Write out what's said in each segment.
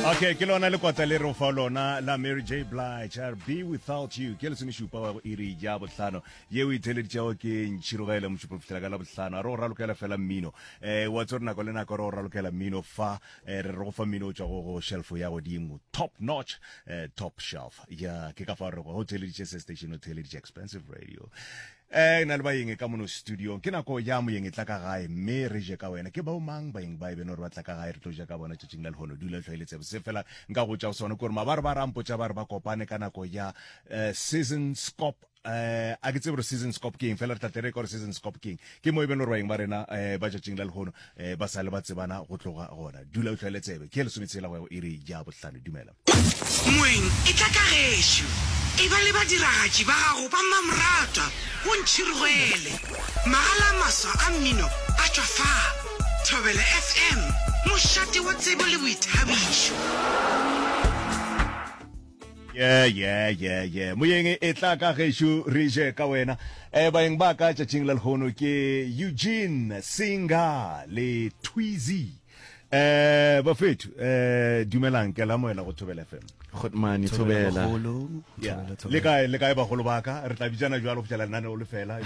Okay, ke lona le kwata le re fa lona la Mary J Blige, I'll Be Without You. Ke le sene shupa wa iri ya botlhano ye o iteleditšego ke ntšhirogele motšhupo fitela ka la botlhano a re o ralokela fela mmino wa tsore nako le nako re o ralokela mmino fa re re go fa mmino o tšwa go shelf ya godimo top notch top shelf ya ke ka fa re go teleditše se station o teleditše expensive radio na le baeng ka mono studio ke nako ya moeng tla ka gae mme re je ka wena ke bao mang baeng ba beno re batla ka gae re tlo ja ka bona tšing la lehono dula tlhoeletse se fela nka go tša sone gore mabar ba rampotša ba re ba kopane ka nako ya season scope a ke tsebe season scope king fela re tla tere gore season scope king ke mo beno re baeng ba rena ba tšing la lehono ba sa le ba tsebana go tloga gona dula tlhoeletse ke le sometshela go e re ja botlhano dumela moeng e tla ka gesho e ba le ba diragatši ba gago ba mamrata go ntšhirogele magala maswa a mmino a tšwa fa Thobela FM mošate wa tsebo le boithabišo. Yeah. Moyeng e tla ka gesho re je ka wena baeng ba ka tšatšing la lehono ke Eugene Singa le Tweezy bafethu dumelang ke la moela go Thobela FM Khotmani Thobela le kae bagolo ba ka re tla bijana jwalo go tšela nane o le fela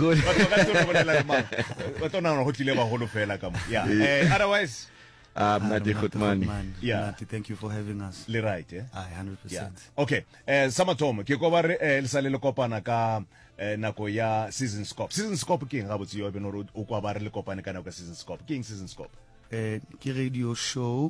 ba tona go tlile bagolo fela ka mo otherwise Nati Khotmani thank you for having us le right 100%. Okay Samathomo ke go ba re le sale le kopana ka nako ya season scope ke eng ga botse yo beno o kwa ba re le kopane ka nako ya season scope Ki radio show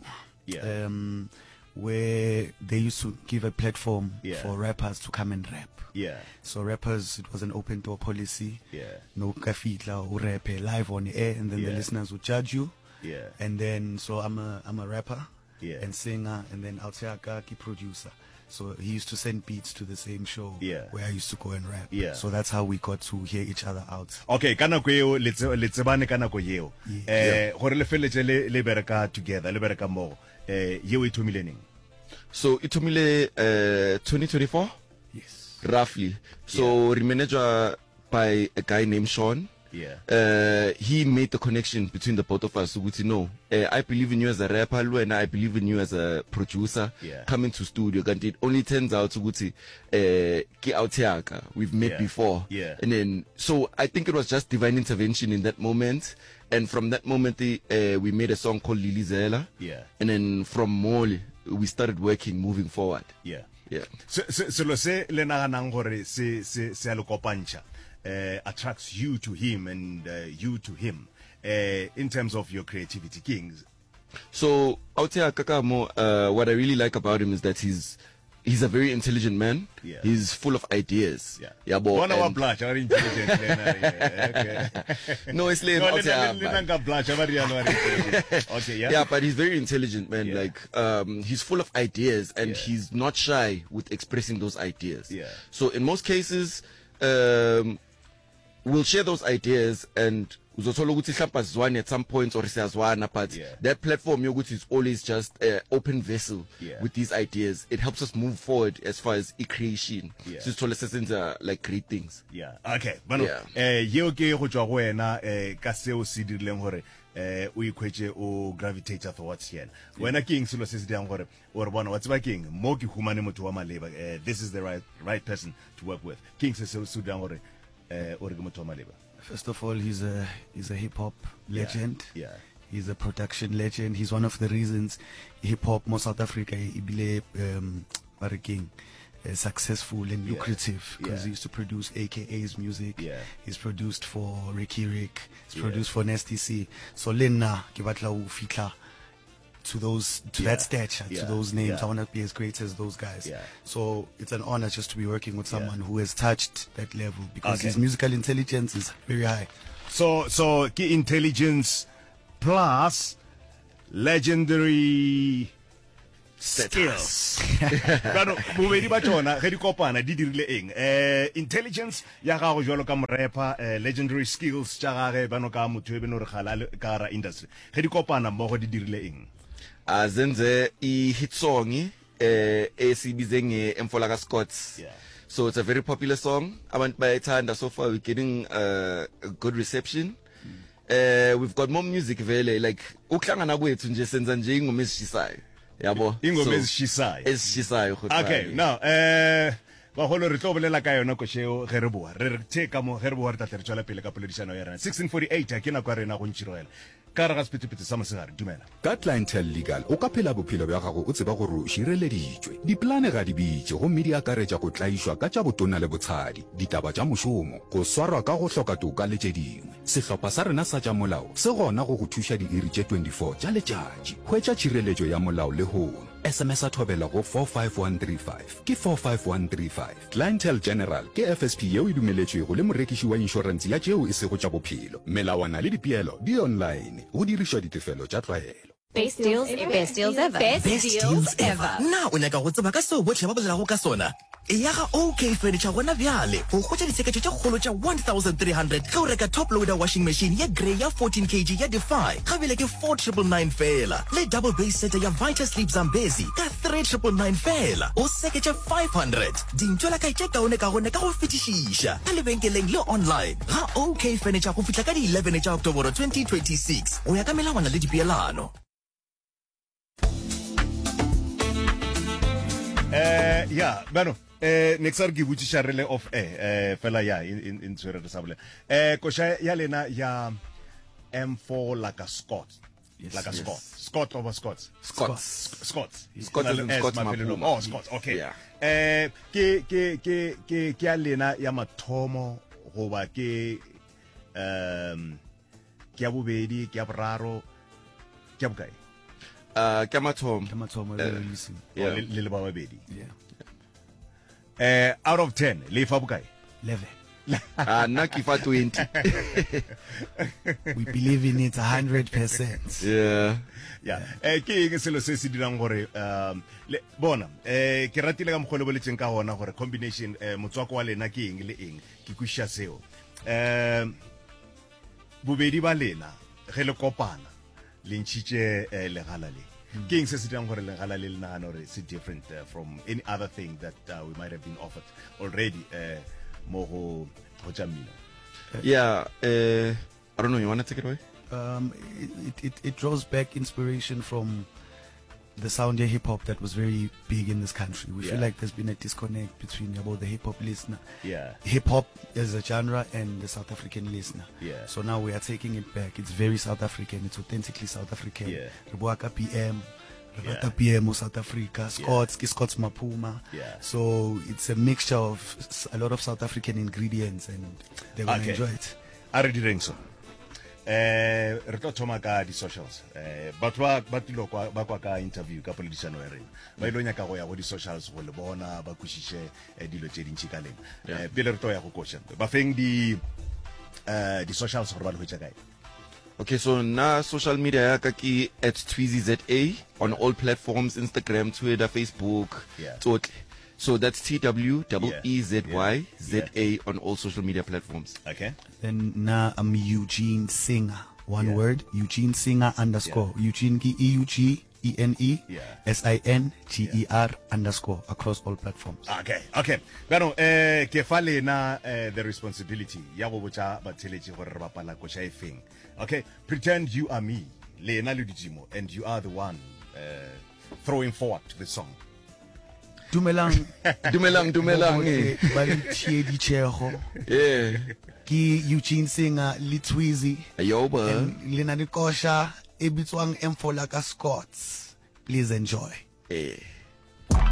where they used to give a platform for rappers to come and rap. So rappers, it was an open door policy. No kafitla or rap live on the air, and then the listeners would judge you. And then so I'm a rapper and singer, and then Altiaka ki producer. So he used to send beats to the same show where I used to go and rap. So that's how we got to hear each other out. Okay, kana ko eo le tsebane kana ko eo. Gore le feletse le bereka together, le bereka mo. Yeo e thomile neng? So it thomile 2024? Yes. Roughly. So we managed by a guy named Sean. He made the connection between the both of us. So I believe in you as a rapper, and I believe in you as a producer. Coming to studio, and it only turns out to we've met before. And then so I think it was just divine intervention in that moment. And from that moment, we made a song called Lili Zela. And then from Mole, we started working, moving forward. So lo se le naganang gore se a lo kopantsha attracts you to him and you to him in terms of your creativity kings. So Autea Kakamo, what I really like about him is that he's a very intelligent man. He's full of ideas. One hour blush, are intelligent. No, it's late. Okay, but he's very intelligent, man. Like, he's full of ideas, and he's not shy with expressing those ideas. So in most cases, we'll share those ideas and at some point or but that platform is always just an open vessel with these ideas. It helps us move forward as far as creation. So it's like great things. Okay. Yeo ke go tswa go wena ka seo se dirileng gore o ikhwetse o gravitate towards yena wena king selo se se diang gore o re bona wa tseba king mo ke humane motho wa maleba this is the right person to work with king se se diang gore o re ke motho wa maleba. First of all, he's a hip hop legend. He's a production legend. He's one of the reasons hip hop more South Africa ibile king successful and lucrative because he used to produce AKA's music. He's produced for Ricky Rick. He's produced for Nasty C. So Lena kibatla u fitla to that stature, to those names. I want to be as great as those guys. So it's an honor just to be working with someone who has touched that level because his musical intelligence is very high. So key intelligence plus legendary skills. Bobedi ba tsona ge di kopana di dirile eng intelligence ya gago jwalo ka rapper legendary skills tša gage bano ka motho e beno re gala ka ra industry ge di kopana mo go di dirile eng Zenze I hit song esibize ngeMfolaka Scots. So it's a very popular song. Abantu bayithanda so far we're getting a good reception. We've got more music vele like ukuhlangana kwethu nje senza nje ingoma ezishisayo. yabo ingoma ezishisayo ezishisayo okay now ba holo re tlo bolela ka yona kosheo ge re boa re teka mo ge re boa re tla re tswela pele ka poledišano ya rena 1648 ke nako ya rena go ntšhirogela ka re ga sepetepete sa mosegare dumela ka Clientele Legal o ka phela bophelo bja gago o tseba gore o šireleditšwe diplane ga di bitše gomme di akaretša go tlaišwa ka tša botona le botshadi ditaba tša mošomo go swarwa ka go hloka toka le tše dingwe sehlopha sa rena sa tša molao se gona go go thuša diiri tše 24 tša letšatši hwetša tšhireletšo ya molao le hono SMS a thobela go 45135 ke 45135 Clientele General ke FSP yeo e dumeletšwego le morekiši wa inšorense ya tšeo e sego tša bophelo melawana le dipeelo di online go dirišwa ditefelo tša tlwaelo Best deals ever. Best deals ever. Best deals ever. Na o nyaka go tseba ka seo botlhe ba bolelago ka sona e ya ga OK Furniture gona bjale go gotša ditsheketšo tše kgolo tša 1300 ga o reka top loader washing machine ya grey ya 14 kg ya Defy ga bile ke 4999 fela le double base set ya Vita Sleep Zambezi ka 3999 fela o seketša 500 dintšwela ka itše kaone ka gone ka go fetišiša ka lebenkeleng le online ga OK Furniture go fihla ka di 11 tša October 2026 o ya ka melawana le dipeelano yeah bueno next are give utsha rele of fela ya in tswere re sabole kosha ya lena ya M4 like a Scott like a Scott over Scots Scots Mapuma. Oh Scots okay Yeah. ke ya lena ya mathomo goba ke ya bobedi ke ya boraro ke ya bokae ke mathomo releasing. le ba babedi Yeah. Out of 10 le fa bokae 11. nna ke fa 20 We believe in it 100%. yeah ke eng selo se se dirang gore le bona ke ratile ka mogole boletseng ka gona gore combination motswako wa lena ke eng le eng ke kwisha seo bobedi ba lena ge le kopana le ntšhitše legala le ke eng se se dirang gore legala le le nagana gore it's different from any other thing that we might have been offered already mo go tša mmino yeah I don't know, you want to take it away? It draws back inspiration from the sound of hip hop that was very big in this country. We feel like there's been a disconnect between about the hip hop listener, hip hop as a genre, and the South African listener. So now we are taking it back. It's very South African. It's authentically South African. Rebuaka PM, Rebata PM of South Africa, Scots Mapuma. So it's a mixture of a lot of South African ingredients, and they're going to enjoy it. Are direng so re tlo thoma ka di socials batho ba tlo ba kwa ka interview ka poledišano ya rena ba ile nyaka go ya go di socials go le bona ba kwišiše dilo tše dintši ka lena pele re tlo ya go koša ba feng di socials gore ba le hwetša kae. Okay, so na social media ya ka ki @TweezyZA on all platforms, Instagram, Twitter, Facebook, totally. So that's TWEEZYZA on all social media platforms. Okay. Then now I'm Eugene Singer. One word, Eugene Singer _ Eugene EUGENE SINGER across all platforms. Okay. Bueno, ke fa lena the responsibility ya go botsa batheletši gore re bapala koša e feng. Okay, pretend you are me, lena le ditimo, and you are the one throwing forward the song. Dumelang. Ba le ditšego. Yeah. Ke Eugene Singer le Tweezy. Ayoba. Le na le koša e bitswang M4 like a Scots. Please enjoy. Yeah.